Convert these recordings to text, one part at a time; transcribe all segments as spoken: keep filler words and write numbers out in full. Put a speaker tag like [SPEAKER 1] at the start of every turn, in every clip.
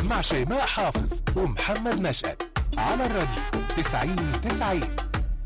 [SPEAKER 1] مع شيماء حافظ ومحمد نشأت على الراديو تسعين تسعين.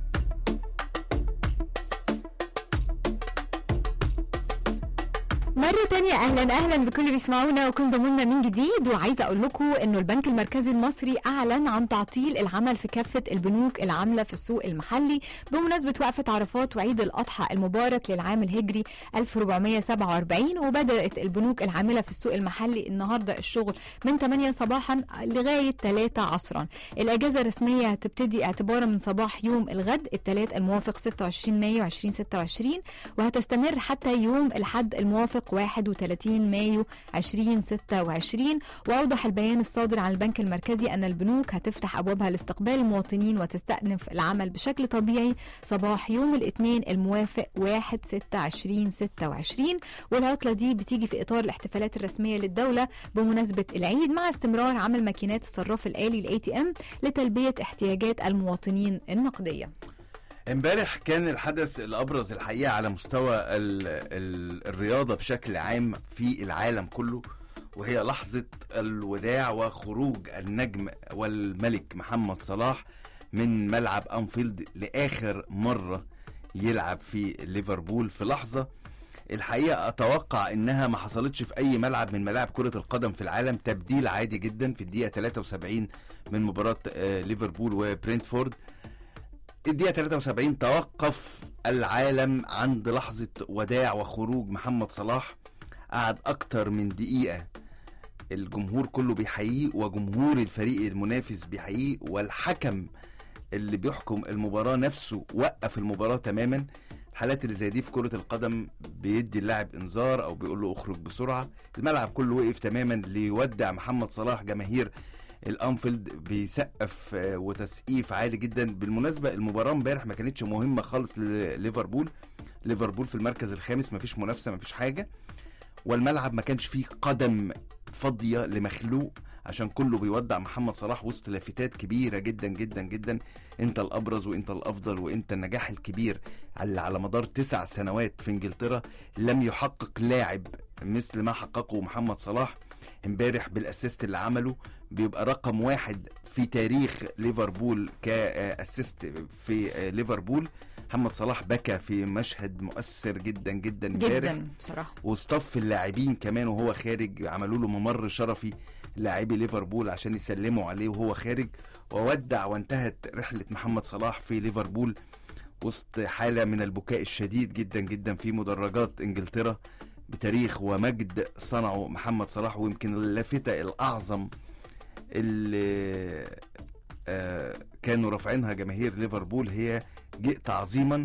[SPEAKER 2] مرة تانية أهلا أهلا بكل اللي بيسمعونا وكل ضمنا من جديد. وعايزة أقول لكم إنه البنك المركزي المصري أعلن عن تعطيل العمل في كافة البنوك العاملة في السوق المحلي بمناسبة وقفة عرفات وعيد الأضحى المبارك للعام الهجري ألف وأربعمية وسبعة وأربعين. وبدأت البنوك العاملة في السوق المحلي النهاردة الشغل من ثمانية صباحا لغاية ثلاثة عصرا. الأجازة الرسمية هتبتدي اعتبارا من صباح يوم الغد الثلاث الموافق ستة وعشرين مايو ألفين وستة وعشرين، وهتستمر حتى يوم الأحد الموافق واحد وثلاثين مايو ألفين وستة وعشرين. وأوضح البيان الصادر عن البنك المركزي أن البنوك هتفتح أبوابها لاستقبال المواطنين وتستأنف العمل بشكل طبيعي صباح يوم الاثنين الموافق واحد ستة ألفين وستة وعشرين. والعطلة دي بتيجي في إطار الاحتفالات الرسمية للدولة بمناسبة العيد، مع استمرار عمل ماكينات الصراف الآلي ال إيه تي إم لتلبية احتياجات المواطنين النقدية.
[SPEAKER 3] امبارح كان الحدث الأبرز الحقيقة على مستوى ال ال الرياضة بشكل عام في العالم كله، وهي لحظة الوداع وخروج النجم والملك محمد صلاح من ملعب أنفيلد لآخر مرة يلعب في ليفربول، في لحظة الحقيقة أتوقع إنها ما حصلتش في أي ملعب من ملاعب كرة القدم في العالم. تبديل عادي جدا في الدقيقة ثلاثة وسبعين من مباراة ليفربول وبرينتفورد. الدقيقة ثلاثة وسبعين توقف العالم عند لحظة وداع وخروج محمد صلاح. قعد أكتر من دقيقة الجمهور كله بيحييه وجمهور الفريق المنافس بيحييه، والحكم اللي بيحكم المباراة نفسه وقف المباراة تماما. الحالات اللي زي دي في كرة القدم بيدي اللاعب انذار او بيقول له اخرج بسرعة. الملعب كله وقف تماما ليودع محمد صلاح. جماهير الانفيلد بيسقف وتسقيف عالي جدا. بالمناسبة المباراة امبارح ما كانتش مهمة خالص لليفربول. ليفربول في المركز الخامس، ما فيش منافسة، ما فيش حاجة، والملعب ما كانش فيه قدم فاضية لمخلوق عشان كله بيودع محمد صلاح وسط لافتات كبيرة جدا جدا جدا. انت الابرز وانت الافضل وانت النجاح الكبير اللي على مدار تسع سنوات في انجلترا لم يحقق لاعب مثل ما حققه محمد صلاح. امبارح بالاسيست اللي عمله بيبقى رقم واحد في تاريخ ليفربول كاسيست في ليفربول. محمد صلاح بكى في مشهد مؤثر جدا جدا امبارح
[SPEAKER 2] جدا بصراحة،
[SPEAKER 3] واصطف اللاعبين كمان وهو خارج عملوا له ممر شرفي لاعبي ليفربول عشان يسلموا عليه وهو خارج، وودع وانتهت رحلة محمد صلاح في ليفربول وسط حالة من البكاء الشديد جدا جدا في مدرجات انجلترا بتاريخ ومجد صنعه محمد صلاح. ويمكن اللافتة الأعظم اللي آه كانوا رافعينها جماهير ليفربول هي جئت عظيما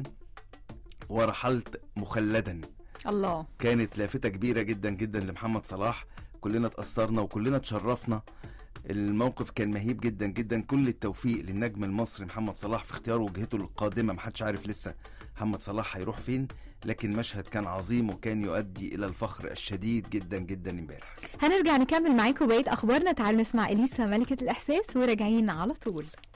[SPEAKER 3] ورحلت مخلدا.
[SPEAKER 2] الله،
[SPEAKER 3] كانت لافتة كبيرة جدا جدا لمحمد صلاح. كلنا تأثرنا وكلنا تشرفنا. الموقف كان مهيب جدا جدا. كل التوفيق للنجم المصري محمد صلاح في اختيار وجهته القادمة. محدش عارف لسه محمد صلاح هيروح فين، لكن مشهد كان عظيم وكان يؤدي إلى الفخر الشديد جدا جدا امبارح.
[SPEAKER 2] هنرجع نكمل معاكم بقية أخبارنا. تعالوا نسمع إليسا ملكة الإحساس وراجعين على طول.